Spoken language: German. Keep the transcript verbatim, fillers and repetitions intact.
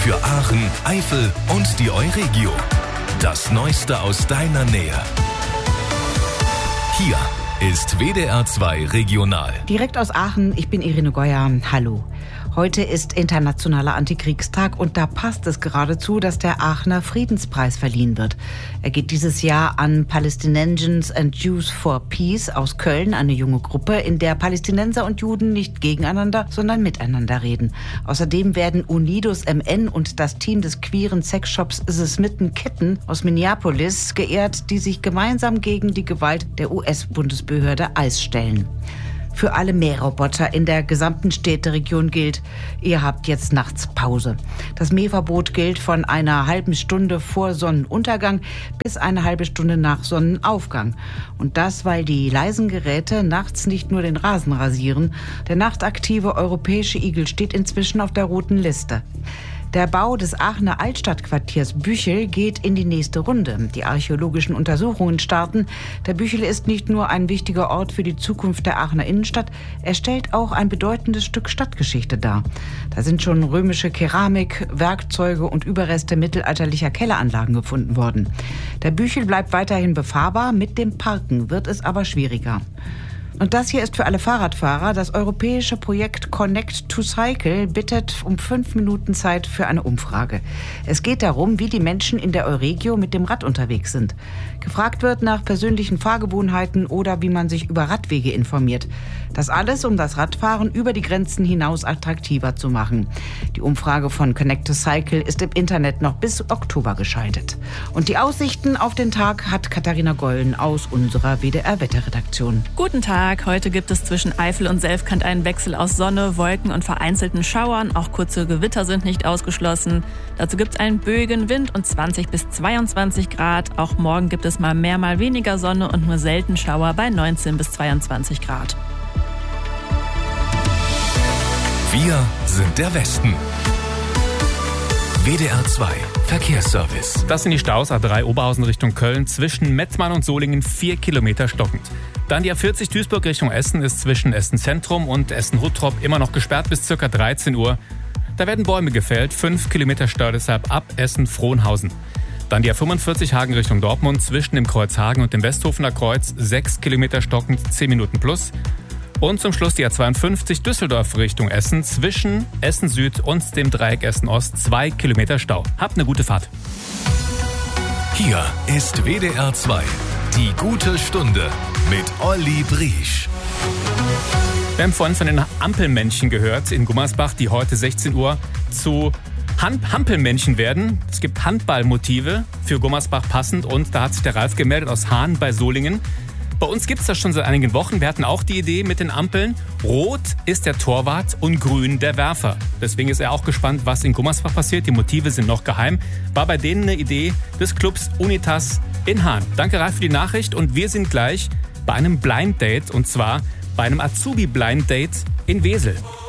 Für Aachen, Eifel und die Euregio. Das Neueste aus deiner Nähe. Hier ist W D R zwei Regional. Direkt aus Aachen, ich bin Irene Goyer. Hallo. Heute ist Internationaler Antikriegstag und da passt es geradezu, dass der Aachener Friedenspreis verliehen wird. Er geht dieses Jahr an Palestinians and Jews for Peace aus Köln, eine junge Gruppe, in der Palästinenser und Juden nicht gegeneinander, sondern miteinander reden. Außerdem werden Unidos M N und das Team des queeren Sexshops The Smitten Kitten aus Minneapolis geehrt, die sich gemeinsam gegen die Gewalt der U S-Bundesbehörde I C E stellen. Für alle Mähroboter in der gesamten Städteregion gilt, ihr habt jetzt nachts Pause. Das Mähverbot gilt von einer halben Stunde vor Sonnenuntergang bis eine halbe Stunde nach Sonnenaufgang. Und das, weil die leisen Geräte nachts nicht nur den Rasen rasieren. Der nachtaktive europäische Igel steht inzwischen auf der roten Liste. Der Bau des Aachener Altstadtquartiers Büchel geht in die nächste Runde. Die archäologischen Untersuchungen starten. Der Büchel ist nicht nur ein wichtiger Ort für die Zukunft der Aachener Innenstadt, er stellt auch ein bedeutendes Stück Stadtgeschichte dar. Da sind schon römische Keramik, Werkzeuge und Überreste mittelalterlicher Kelleranlagen gefunden worden. Der Büchel bleibt weiterhin befahrbar, mit dem Parken wird es aber schwieriger. Und das hier ist für alle Fahrradfahrer. Das europäische Projekt Connect to Cycle bittet um fünf Minuten Zeit für eine Umfrage. Es geht darum, wie die Menschen in der Euregio mit dem Rad unterwegs sind. Gefragt wird nach persönlichen Fahrgewohnheiten oder wie man sich über Radwege informiert. Das alles, um das Radfahren über die Grenzen hinaus attraktiver zu machen. Die Umfrage von Connect to Cycle ist im Internet noch bis Oktober geschaltet. Und die Aussichten auf den Tag hat Katharina Gollen aus unserer W D R-Wetterredaktion. Guten Tag. Heute gibt es zwischen Eifel und Selfkant einen Wechsel aus Sonne, Wolken und vereinzelten Schauern. Auch kurze Gewitter sind nicht ausgeschlossen. Dazu gibt es einen böigen Wind und zwanzig bis zweiundzwanzig Grad. Auch morgen gibt es mal mehr, mal weniger Sonne und nur selten Schauer bei neunzehn bis zweiundzwanzig Grad. Wir sind der Westen. W D R zwei Verkehrsservice. Das sind die Staus A drei Oberhausen Richtung Köln, zwischen Metzmann und Solingen vier Kilometer stockend. Dann die A vierzig Duisburg Richtung Essen ist zwischen Essen Zentrum und Essen Huttrop immer noch gesperrt bis ca. dreizehn Uhr. Da werden Bäume gefällt, fünf Kilometer Stau deshalb ab Essen Frohnhausen. Dann die A fünfundvierzig Hagen Richtung Dortmund zwischen dem Kreuz Hagen und dem Westhofener Kreuz, sechs Kilometer stockend, zehn Minuten plus. Und zum Schluss die A zweiundfünfzig Düsseldorf Richtung Essen zwischen Essen Süd und dem Dreieck Essen Ost, zwei Kilometer Stau. Habt eine gute Fahrt. Hier ist W D R zwei, die gute Stunde mit Olli Briesch. Wir haben vorhin von den Ampelmännchen gehört in Gummersbach, die heute sechzehn Uhr zu Hand- Hampelmännchen werden. Es gibt Handballmotive für Gummersbach passend und da hat sich der Ralf gemeldet aus Hahn bei Solingen. Bei uns gibt es das schon seit einigen Wochen. Wir hatten auch die Idee mit den Ampeln. Rot ist der Torwart und grün der Werfer. Deswegen ist er auch gespannt, was in Gummersbach passiert. Die Motive sind noch geheim. War bei denen eine Idee des Clubs Unitas in Hahn. Danke, Ralf, für die Nachricht. Und wir sind gleich bei einem Blind Date und zwar bei einem Azubi Blind Date in Wesel.